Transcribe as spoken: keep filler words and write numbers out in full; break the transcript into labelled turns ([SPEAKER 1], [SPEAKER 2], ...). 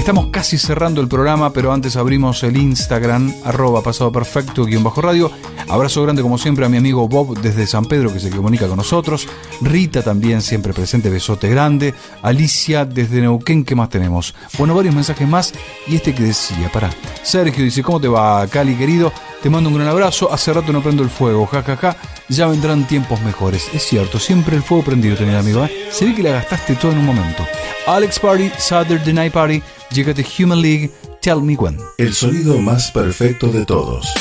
[SPEAKER 1] Estamos casi cerrando el programa, pero antes abrimos el Instagram, arroba pasado perfecto, guión bajo radio. Abrazo grande como siempre a mi amigo Bob desde San Pedro, que se comunica con nosotros. Rita también siempre presente, besote grande. Alicia desde Neuquén, ¿qué más tenemos? Bueno, varios mensajes más. Y este que decía, pará. Sergio dice, ¿cómo te va, Cali, querido? Te mando un gran abrazo. Hace rato no prendo el fuego, jajaja. Ja, ja. Ya vendrán tiempos mejores. Es cierto, siempre el fuego prendido tenía, amigo, ¿eh? Se ve que la gastaste todo en un momento. Alex Party, Saturday Night Party. Llega de Human League, Tell Me When.
[SPEAKER 2] El sonido más perfecto de todos.